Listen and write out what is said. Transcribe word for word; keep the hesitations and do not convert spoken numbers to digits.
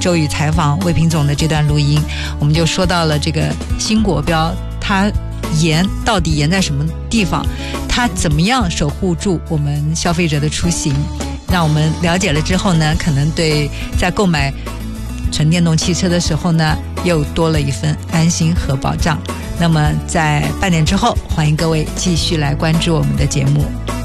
周宇采访魏平总的这段录音，我们就说到了这个新国标，它严到底严在什么地方，它怎么样守护住我们消费者的出行，让我们了解了之后呢，可能对在购买纯电动汽车的时候呢，又多了一份安心和保障。那么在半点之后，欢迎各位继续来关注我们的节目。